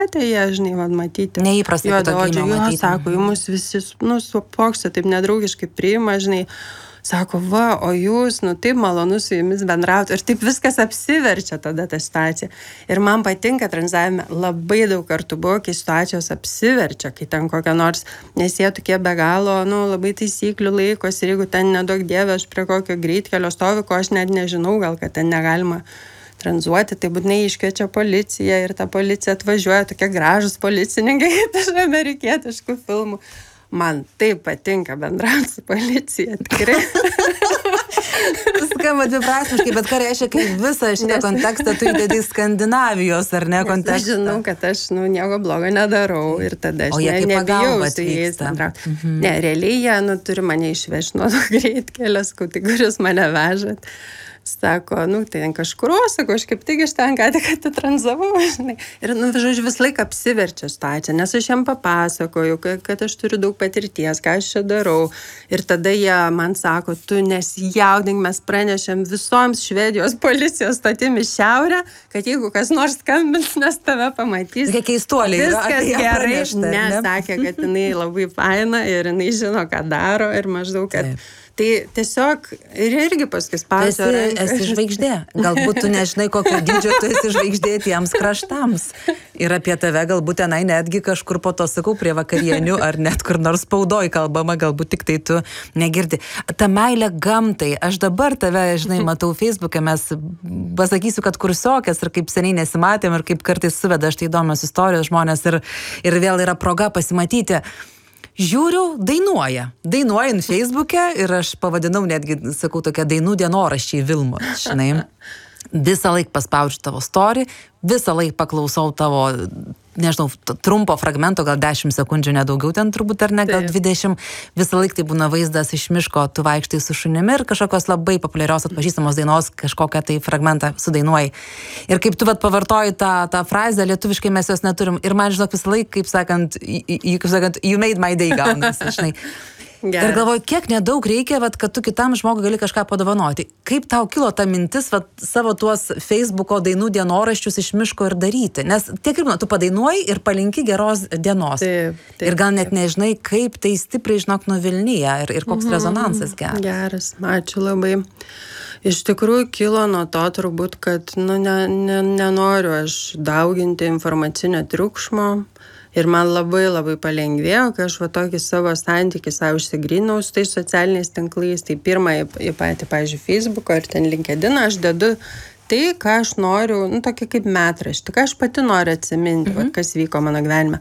jie, žinai, vad matyti. Neįprasta juodaodžiai, jo, sako, į mus visi, supoksta, taip nedraugiškai priima, žinai. Sako, va, o jūs, taip malonu su jumis bendrauti. Ir taip viskas apsiverčia tada ta situacija. Ir man patinka tranzavime, labai daug kartų buvo, kai situacijos apsiverčia, kai ten kokia nors, nes jie tokie be galo, labai taisyklių laikos. Ir jeigu ten nedaug dievė, aš prie kokio greitkelio stoviu, ko aš net nežinau, gal kad ten negalima tranzuoti, tai būtinai iškviečia policiją ir ta policija atvažiuoja, tokie gražus policininkai, kaip iš amerikietiškų filmų. Man taip patinka bendrauti su policija, tikrai. Skamba dviprasmiškai, bet ką reiškia, kai visą šitą kontekstą tu įdedi Skandinavijos, ar ne, kontekstą? Aš žinau, kad aš nieko blogo nedarau ir tada aš nebijau su jais bendrauti. Ne, realiai jie turi mane išvežti nuo to greitkelio, tai kuris mane vežat. Sako, tai kažkur, sako, aš kaip tik iš ten ką tik atitranzavau, žinai. Ir, žodžiu, vis laik apsiverčia situacija, nes aš jam papasakoju, kad aš turiu daug patirties, ką aš čia darau. Ir tada jie man sako, tu nesijaudink, mes pranešėm visoms Švedijos policijos stotim į šiaurę, kad jeigu kas nors skambins, nes tave pamatys. Kokie keistuoliai. Viskas gerai, sakė, kad jinai labai faina ir jinai žino, ką daro ir maždaug, kad... Tai tiesiog irgi paskui spausio ranką. Esi žvaigždė. Galbūt tu nežinai, kokio dydžio tu esi žvaigždė tiems kraštams. Ir apie tave galbūt tenai netgi kažkur po to, sakau, prie vakarienių ar net kur nors spaudoj kalbama, galbūt tik tai tu negirdi. Ta meilė gamtai. Aš dabar tave, žinai, matau Facebook'e, mes pasakysiu, kad kursiokės ir kaip seniai nesimatėm ir kaip kartais suveda štai įdomios istorijos žmonės ir vėl yra proga pasimatyti. Žiūriu, dainuoja Facebook'e ir aš pavadinau netgi, sakau, tokia dainų dienoraščiai Vilmos, žinai. Visą laik paspaudžiu tavo story, visą laik paklausau tavo, nežinau, trumpo fragmento, gal 10 sekundžių, nedaugiau ten turbūt, ar ne, gal 20. Visą laik tai būna vaizdas iš miško, tu vaikštai su šunimi ir kažkokios labai populiarios atpažįstamos dainos, kažkokią tai fragmentą sudainuoji. Ir kaip tu pavartoji tą frazę, lietuviškai mes jos neturim. Ir man, žinok, visą laik, kaip sakant, you made my day gaunasi, žinai. Ir galvoju, kiek nedaug reikia, kad tu kitam žmogui gali kažką padovanoti. Kaip tau kilo ta mintis, savo tuos Facebooko dainų dienoraščius iš miško ir daryti? Nes tiek ir tu padainuoji ir palinki geros dienos. Taip, ir gal net nežinai, kaip tai stipriai, žinok, nuvilnyja ir koks rezonansas geras. Geras, ačiū labai. Iš tikrųjų kilo nuo to turbūt, kad nenoriu aš dauginti informacinio triukšmo. Ir man labai labai palengvėjo, kai aš tokį savo santykį savo išsigryninau su tais socialiniais tinklais. Tai pirmą į patį, pavyzdžiui, Facebooką ir ten LinkedIną aš dedu tai, ką aš noriu, tokį kaip metraštį, ką aš pati noriu atsiminti, kas vyko mano gyvenime.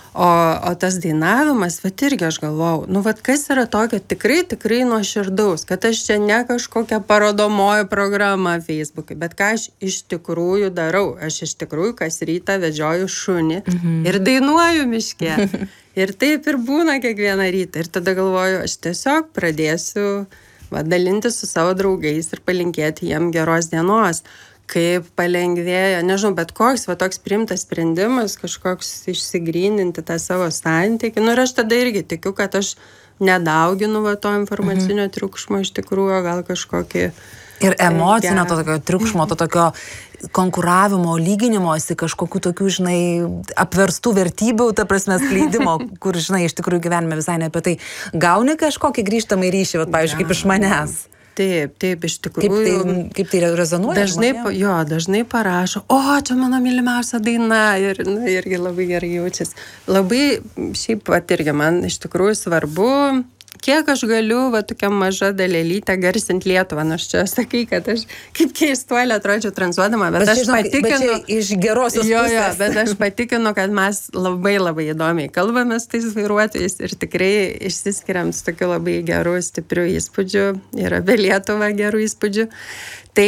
O tas dainavimas, irgi aš galvojau, kas yra tokio tikrai nuoširdaus, kad aš čia ne kažkokia parodomoji programa Facebook'e, bet ką aš iš tikrųjų darau. Aš iš tikrųjų kas rytą vedžioju šunį ir dainuoju miške. Ir taip ir būna kiekvieną rytą. Ir tada galvoju, aš tiesiog pradėsiu dalintis su savo draugais ir palinkėti jiem geros dienos. Kaip palengvėja, nežinau, bet koks toks priimtas sprendimas, kažkoks išsigryninti tą savo santykį. Ir aš tada irgi tikiu, kad aš nedauginu to informacinio triukšmo iš tikrųjų, gal kažkokį... Ir emocinio to tokio triukšmo, to tokio konkuravimo, lyginimosi, kažkokių tokių, žinai, apverstų vertybių, ta prasme, skleidimo, kur, žinai, iš tikrųjų gyvenime visai ne apie tai. Gauni kažkokį grįžtamą ryšį, pavyzdžiui, kaip iš manęs. Taip, iš tikrųjų. Kaip tai rezonuoja? Dažnai parašo, čia mano mylimiausia daina ir irgi labai gerai jaučiasi. Labai šiaip irgi man iš tikrųjų svarbu, kiek aš galiu tokia maža dalelytę garsint Lietuvą. Nors čia sakai, kad aš kaip keistuolė atrodžiau tranzuodama, bet aš patikinu... iš gerosios pusės. Bet aš patikinu, kad mes labai labai įdomiai kalbamės tais vairuotojais ir tikrai išsiskiriam su tokiu labai geru, stipriu įspūdžiu ir apie Lietuvą gerų įspūdžių. Tai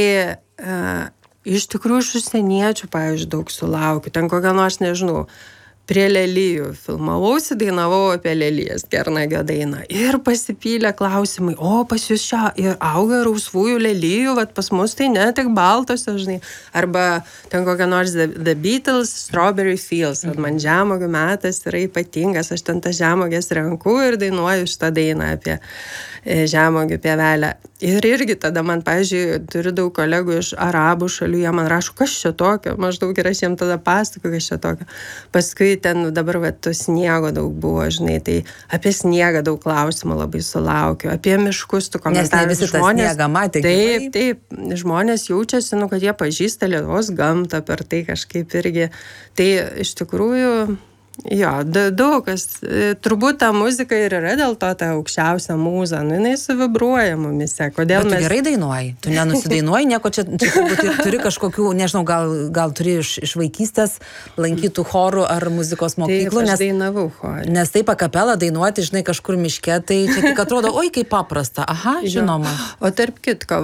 iš tikrųjų iš užsieniečių, pavyzdžiui, daug sulaukiu. Ten kokią nors, nežinau, prie lelijų filmavausi, dainavau apie lelijas, Kernagio dainą. Ir pasipylė klausimai, pas jūs čia ir auga rausvųjų lelijų, pas mus tai ne tik baltosios, žinai. Arba ten kokia nors The Beatles, Strawberry Fields. Man žemuogių metas yra ypatingas, aš ten tas žemuogės renku ir dainuoju šitą dainą apie žemuogių pievelę. Ir irgi tada man, pavyzdžiui, turiu daug kolegų iš arabų šalių, jie man rašo, kas čia tokio, maždaug ir aš jiems tada pasakoju, kas čia tokio. Paskui ten dabar to sniego daug buvo, žinai, tai apie sniegą daug klausimų labai sulaukiu, apie miškus, tu komentarai. Nes ne visi žmonės, sniegą matė. Taip, žmonės jaučiasi, kad jie pažįsta Lietuvos gamtą per tai kažkaip irgi. Tai iš tikrųjų... Jo, daug kas, turbūt ta muzika ir yra dėl to ta aukščiausia mūza, jinai suvibruoja mumise. Kodėl bet tu gerai dainuoji, tu nenusidainuoji, nieko čia turbūt turi kažkokių, nežinau, gal turi iš vaikystės lankytų chorų ar muzikos mokyklų. Taip, aš dainavau chorą. Nes taip a kapela dainuoti, žinai, kažkur miške, tai čia tik atrodo, oi, kaip paprasta. Aha, žinoma. O tarp kitko,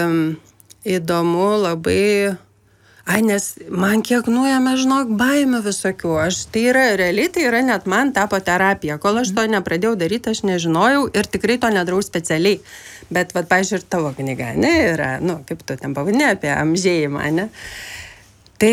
įdomu labai... nes man kiek nuėmė, žinok, baimių visokių. Tai yra net man tapo terapija. Kol aš to nepradėjau daryti, aš nežinojau ir tikrai to nedarau specialiai. Bet, pavyzdžiui, ir tavo knyga, ne, yra, kaip tu ten pavadini, apie amžėjimą, ne. Tai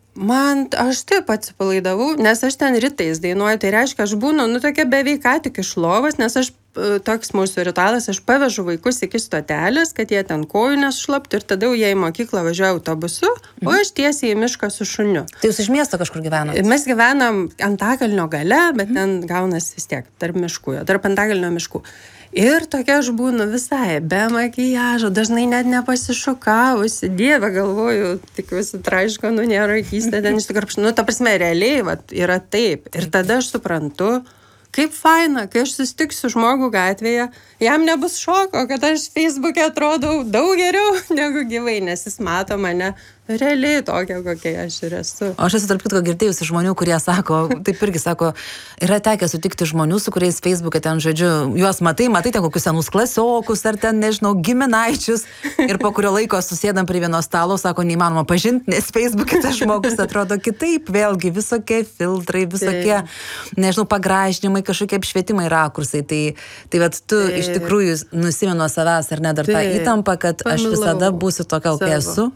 aš taip atsipalaidavau, nes aš ten rytais dainuoju, tai reiškia, aš būnu, tokia beveik ką tik iš lovos, nes toks mūsų ritualas, aš pavežu vaikus iki stotelės, kad jie ten kojų nesušlaptų ir tada jie į mokyklą važiuoja autobusu, o aš tiesiai į mišką su šuniu. Tai jūs iš miesto kažkur gyvenate? Mes gyvenam Antakalnio gale, bet ten gaunas vis tiek tarp Antakalnio miškų. Ir tokia aš būnu visai, be makiažo, dažnai net nepasišokavusi, Dieve, galvoju, tikiuosi traiško, nėra keista, ten iš tikrųjų, ta prasme, realiai, yra taip. Ir tada aš suprantu, kaip faina, kai aš susitiksiu žmogų gatvėje, jam nebus šoko, kad aš Facebook'e atrodau daug geriau negu gyvai, nes jis mato mane realiai tokia, kokia aš ir esu. O aš esu tarp kitko girdėjusi žmonių, kurie sako, taip irgi sako, yra tekę sutikti žmonių, su kuriais Facebook'e ten, žodžiu, juos matai ten kokius senus klasiokus ar ten, nežinau, giminaičius ir po kurio laiko susėdam prie vieno stalo, sako, neįmanoma pažinti, nes Facebook'e tas žmogus atrodo kitaip, vėlgi visokie filtrai, visokie, nežinau, pagražinimai, kažkokie apšvietimai, rakursai. Tai vat tu iš tikrųjų nusimeni nuo savęs ar ne dar tą įtampą, kad aš visada būsiu tokia, kokia esu.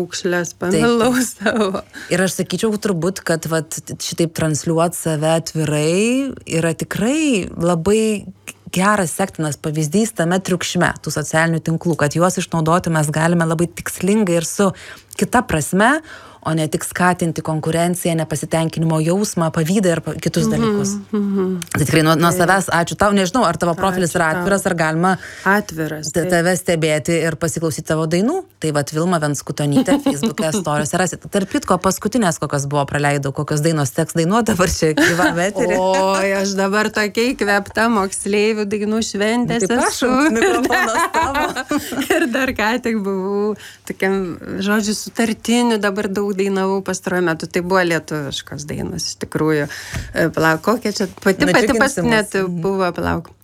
Pamilau savo. Ir aš sakyčiau turbūt, kad šitaip transliuoti save atvirai yra tikrai labai geras sektinas pavyzdys tame triukšme tų socialinių tinklų, kad juos išnaudoti mes galime labai tikslingai ir su kita prasme, o ne tik skatinti konkurenciją, nepasitenkinimo jausmą, pavydą ir kitus dalykus. Tai tikrai nuo savęs ačiū tau. Nežinau, ar tavo profilis yra atviras, ar galima tave stebėti ir pasiklausyti tavo dainų. Tai Vilma Venskutonytė Facebook'e storiuose rasit. Tarp kitko, paskutinės kokios buvo praleidau, kokios dainos teks dainuoti dabar čia gyvam eterį. Oi, aš dabar tokia įkvėpta moksleivių dainų šventės esu. Mikrofonas tavo. Ir dar ką tik buvau tokiam, žodžiu, sutartiniu, dabar daug dainavau pastaruoju metu, tai buvo lietuviškos dainos, iš tikrųjų. Palauk, kokia čia pati net buvo, palauk.